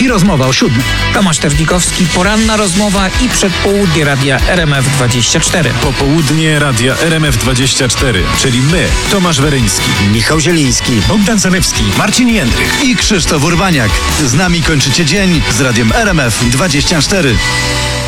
I rozmowa o 7. Tomasz Terlikowski, poranna rozmowa i przedpołudnie radia RMF24. Popołudnie radia RMF24, czyli my, Tomasz Weryński, Michał Zieliński, Bogdan Zalewski, Marcin Jędrych. i Krzysztof Urbaniak. Z nami kończycie dzień z radiem RMF24.